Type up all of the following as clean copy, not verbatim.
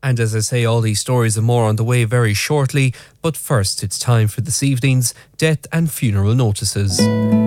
And as I say, all these stories and more on the way very shortly. But first, it's time for this evening's death and funeral notices.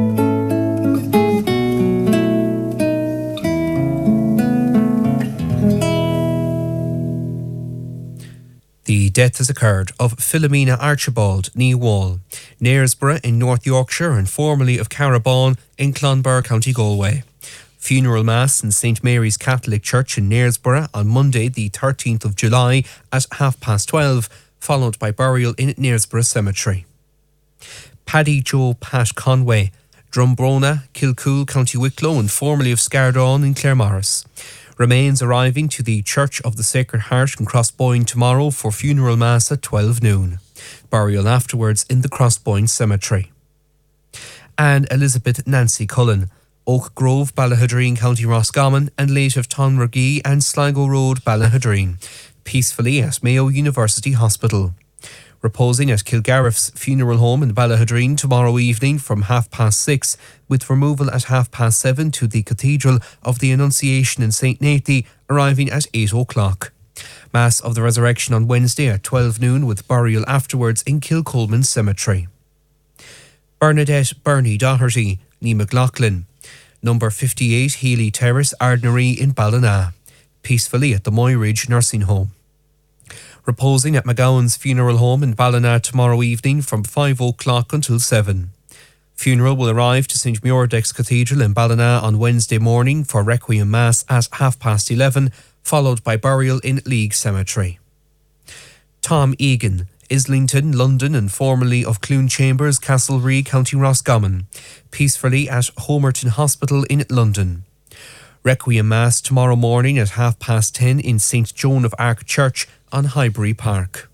The death has occurred of Philomena Archibald ní Wall, Knaresborough in North Yorkshire and formerly of Carabon in Clonbur, County Galway. Funeral Mass in St Mary's Catholic Church in Knaresborough on Monday the 13th of July at 12:30, followed by burial in Knaresborough Cemetery. Paddy Joe Pat Conway, Drumbrona, Kilcool, County Wicklow and formerly of Scardon in Claremorris. Remains arriving to the Church of the Sacred Heart in Crossboyne tomorrow for funeral mass at 12 noon. Burial afterwards in the Crossboyne Cemetery. And Elizabeth Nancy Cullen, Oak Grove, Ballahadreen, County Roscommon, and late of Tonragee and Sligo Road, Ballahadreen, peacefully at Mayo University Hospital. Reposing at Kilgariff's funeral home in Ballahadreen tomorrow evening from 6:30, with removal at 7:30 to the Cathedral of the Annunciation in St Nathy, arriving at 8 o'clock. Mass of the Resurrection on Wednesday at 12 noon, with burial afterwards in Kilcolman Cemetery. Bernadette Bernie Doherty, ní McLaughlin, number 58 Healy Terrace, Ardnaree in Ballina, peacefully at the Moyridge Nursing Home. Reposing at McGowan's funeral home in Ballina tomorrow evening from 5 o'clock until 7. Funeral will arrive to St Muirdex Cathedral in Ballina on Wednesday morning for Requiem Mass at 11:30, followed by burial in League Cemetery. Tom Egan, Islington, London and formerly of Clune Chambers, Castlereagh, County Roscommon, peacefully at Homerton Hospital in London. Requiem Mass tomorrow morning at 10:30 in St Joan of Arc Church on Highbury Park.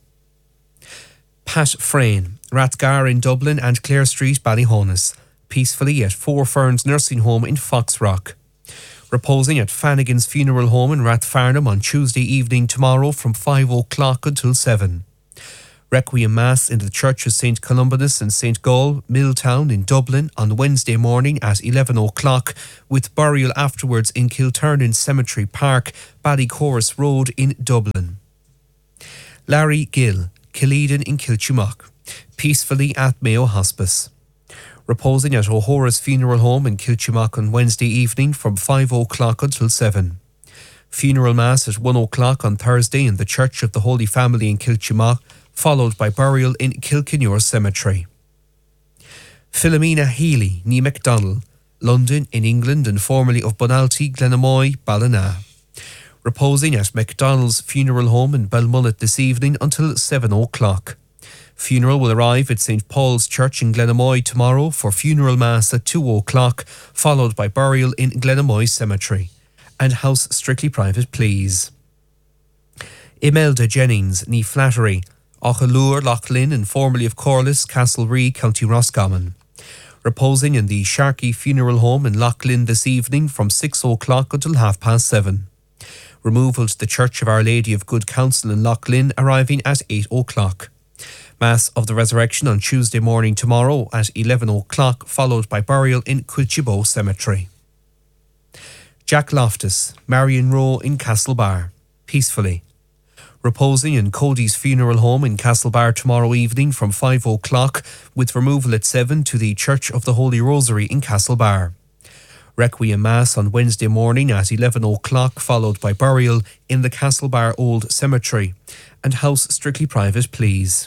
Pat Frayne, Rathgar in Dublin and Clare Street, Ballyhonus, peacefully at Four Ferns Nursing Home in Foxrock. Reposing at Fannigan's funeral home in Rathfarnham on Tuesday evening tomorrow from 5 o'clock until 7. Requiem Mass in the Church of St Columbanus and St Gall, Milltown in Dublin on Wednesday morning at 11 o'clock, with burial afterwards in Kilturnan Cemetery Park, Ballycorus Road in Dublin. Larry Gill, Killeedon in Kilchumach, peacefully at Mayo Hospice. Reposing at O'Hora's funeral home in Kilchumach on Wednesday evening from 5 o'clock until 7. Funeral Mass at 1 o'clock on Thursday in the Church of the Holy Family in Kilchumach, followed by burial in Kilkenure Cemetery. Philomena Healy, ní MacDonald, London in England and formerly of Bonalty, Glenamoy, Ballina. Reposing at MacDonald's funeral home in Belmullet this evening until 7 o'clock. Funeral will arrive at St Paul's Church in Glenamoy tomorrow for funeral mass at 2 o'clock, followed by burial in Glenamoy Cemetery. And house strictly private, please. Imelda Jennings, ní Flattery, Auchalure, Loughlin and formerly of Corliss, Castlereagh, County Roscommon. Reposing in the Sharkey funeral home in Loughlin this evening from 6 o'clock until 7:30. Removal to the Church of Our Lady of Good Counsel in Loughlin, arriving at 8 o'clock. Mass of the Resurrection on Tuesday morning tomorrow at 11 o'clock, followed by burial in Quilchibo Cemetery. Jack Loftus, Marion Row in Castlebar, peacefully. Reposing in Cody's funeral home in Castlebar tomorrow evening from 5 o'clock, with removal at 7 to the Church of the Holy Rosary in Castlebar. Requiem Mass on Wednesday morning at 11 o'clock, followed by burial in the Castlebar Old Cemetery. And house strictly private, please.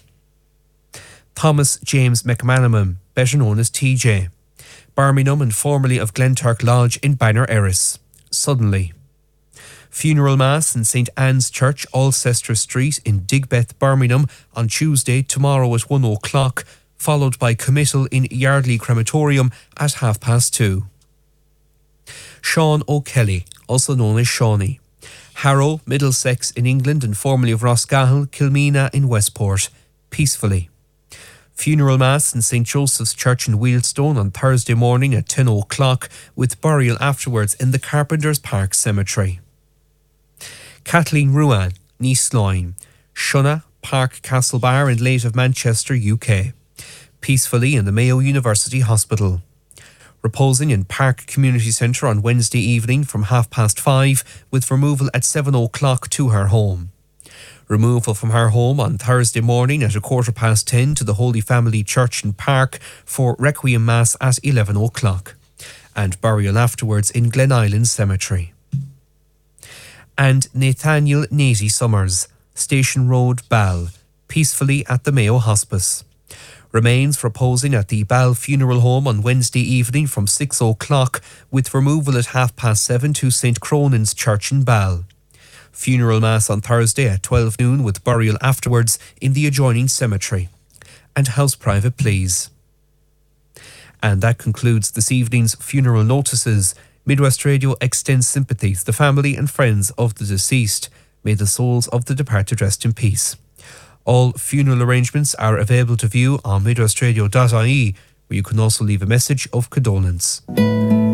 Thomas James McManamon, better known as TJ, Birmingham and formerly of Glenturk Lodge in Banner Erris, suddenly. Funeral Mass in St Anne's Church, Alcester Street in Digbeth, Birmingham on Tuesday tomorrow at 1 o'clock, followed by committal in Yardley Crematorium at 2:30. Sean O'Kelly, also known as Shawnee, Harrow, Middlesex in England and formerly of Roscahill, Kilmena in Westport, peacefully. Funeral Mass in St Joseph's Church in Wealdstone on Thursday morning at 10 o'clock, with burial afterwards in the Carpenter's Park Cemetery. Kathleen Ruan, ní Sloyne, Shunna, Park Castlebar and late of Manchester, UK, peacefully in the Mayo University Hospital. Reposing in Park Community Centre on Wednesday evening from 5:30, with removal at 7 o'clock to her home. Removal from her home on Thursday morning at 10:15 to the Holy Family Church in Park for Requiem Mass at 11 o'clock. And burial afterwards in Glen Island Cemetery. And Nathaniel Nazy Summers, Station Road, Ball, peacefully at the Mayo Hospice. Remains reposing at the Ball Funeral Home on Wednesday evening from 6 o'clock, with removal at 7:30 to St. Cronan's Church in Ball. Funeral Mass on Thursday at 12 noon with burial afterwards in the adjoining cemetery. And house private please. And that concludes this evening's funeral notices. Midwest Radio extends sympathy to the family and friends of the deceased. May the souls of the departed rest in peace. All funeral arrangements are available to view on midwestradio.ie, where you can also leave a message of condolence.